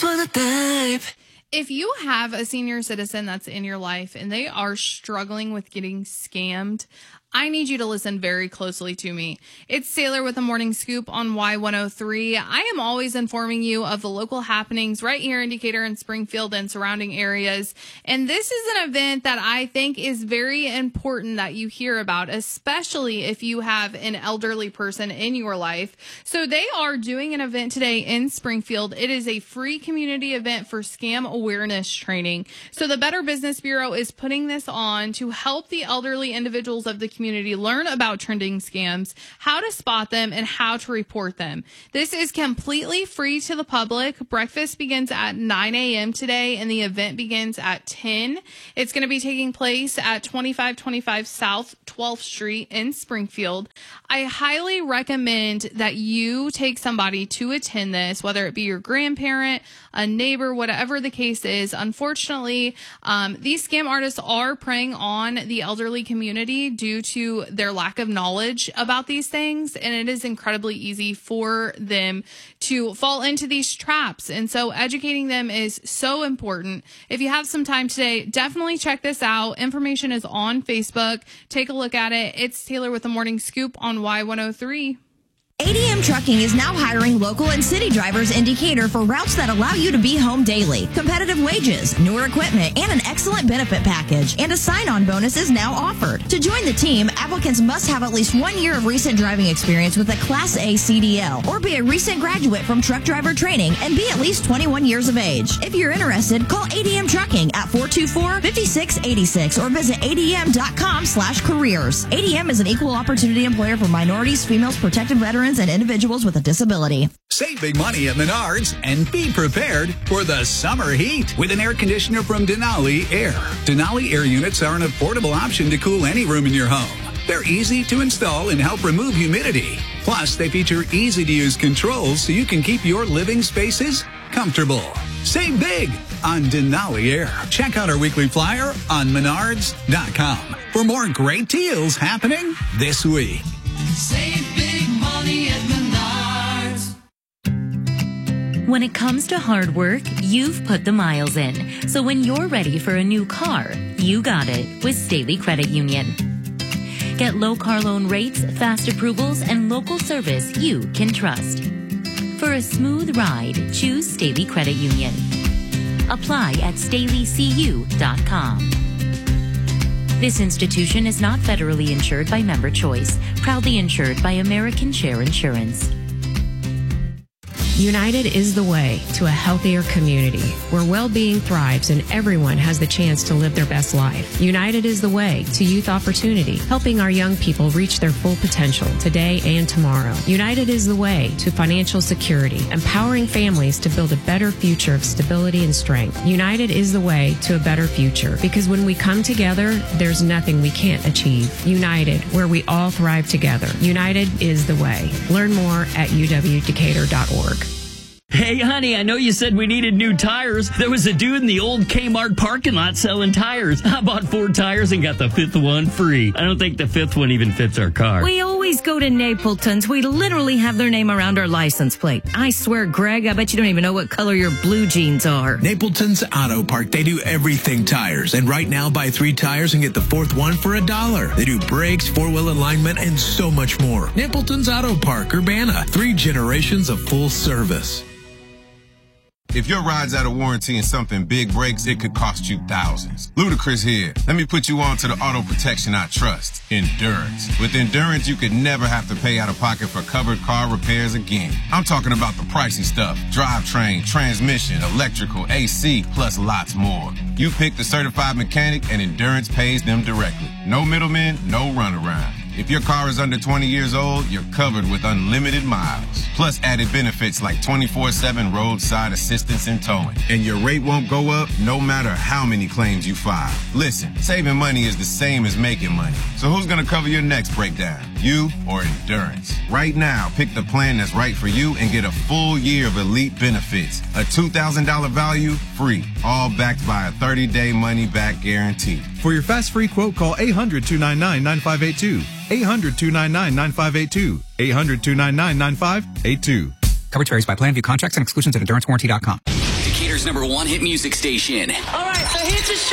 just wanna dive. If you have a senior citizen that's in your life and they are struggling with getting scammed, I need you to listen very closely to me. It's Taylor with the Morning Scoop on Y103. I am always informing you of the local happenings right here in Decatur and Springfield and surrounding areas. And this is an event that I think is very important that you hear about, especially if you have an elderly person in your life. So they are doing an event today in Springfield. It is a free community event for scam awareness training. So the Better Business Bureau is putting this on to help the elderly individuals of the community learn about trending scams, how to spot them, and how to report them. This is completely free to the public. Breakfast begins at 9 a.m. today, and the event begins at 10. It's going to be taking place at 2525 South 12th Street in Springfield. I highly recommend that you take somebody to attend this, whether it be your grandparent, a neighbor, whatever the case is. Unfortunately, these scam artists are preying on the elderly community due to their lack of knowledge about these things, and it is incredibly easy for them to fall into these traps. And so educating them is so important. If you have some time today, definitely check this out. Information is on Facebook. Take a look at it. It's Taylor with the Morning Scoop on Y103. ADM Trucking is now hiring local and city drivers in Decatur for routes that allow you to be home daily. Competitive wages, newer equipment, and an excellent benefit package. And a sign-on bonus is now offered. To join the team, applicants must have at least 1 year of recent driving experience with a Class A CDL or be a recent graduate from truck driver training and be at least 21 years of age. If you're interested, call ADM Trucking at 424-5686 or visit adm.com/careers. ADM is an equal opportunity employer for minorities, females, protected veterans, and individuals with a disability. Save big money at Menards and be prepared for the summer heat with an air conditioner from Denali Air. Denali Air units are an affordable option to cool any room in your home. They're easy to install and help remove humidity. Plus, they feature easy-to-use controls so you can keep your living spaces comfortable. Save big on Denali Air. Check out our weekly flyer on Menards.com for more great deals happening this week. Save big money at Menards. When it comes to hard work, you've put the miles in. So when you're ready for a new car, you got it with Staley Credit Union. Get low car loan rates, fast approvals, and local service you can trust. For a smooth ride, choose Staley Credit Union. Apply at StaleyCU.com. This institution is not federally insured by Member Choice, proudly insured by American Share Insurance. United is the way to a healthier community where well-being thrives and everyone has the chance to live their best life. United is the way to youth opportunity, helping our young people reach their full potential today and tomorrow. United is the way to financial security, empowering families to build a better future of stability and strength. United is the way to a better future because when we come together, there's nothing we can't achieve. United, where we all thrive together. United is the way. Learn more at uwdecatur.org. Hey, honey, I know you said we needed new tires. There was a dude in the old Kmart parking lot selling tires. I bought 4 tires and got the 5th one free. I don't think the 5th one even fits our car. We always go to Napleton's. We literally have their name around our license plate. I swear, Greg, I bet you don't even know what color your blue jeans are. Napleton's Auto Park. They do everything tires. And right now, buy 3 tires and get the 4th one for $1. They do brakes, 4-wheel alignment, and so much more. Napleton's Auto Park, Urbana. 3 generations of full service. If your ride's out of warranty and something big breaks, it could cost you thousands. Ludacris here. Let me put you on to the auto protection I trust, Endurance. With Endurance, you could never have to pay out of pocket for covered car repairs again. I'm talking about the pricey stuff. Drivetrain, transmission, electrical, AC, plus lots more. You pick the certified mechanic and Endurance pays them directly. No middlemen, no runaround. If your car is under 20 years old, you're covered with unlimited miles. Plus added benefits like 24/7 roadside assistance and towing. And your rate won't go up no matter how many claims you file. Listen, saving money is the same as making money. So who's going to cover your next breakdown? You or Endurance? Right now, pick the plan that's right for you and get a full year of elite benefits. A $2,000 value, free. All backed by a 30-day money-back guarantee. For your fast free quote, call 800-299-9582. 800-299-9582. 800-299-9582. Coverage varies by plan. View contracts and exclusions at EnduranceWarranty.com. Decatur's #1 hit music station. All right, so here's the